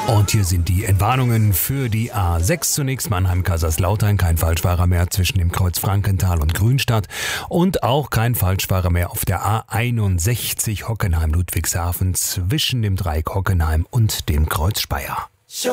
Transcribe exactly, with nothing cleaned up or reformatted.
Und hier sind die Entwarnungen für die A sechs. Zunächst Mannheim-Kaiserslautern, kein Falschfahrer mehr zwischen dem Kreuz Frankenthal und Grünstadt und auch kein Falschfahrer mehr auf der A einundsechzig Hockenheim-Ludwigshafen zwischen dem Dreieck Hockenheim und dem Kreuz Speyer.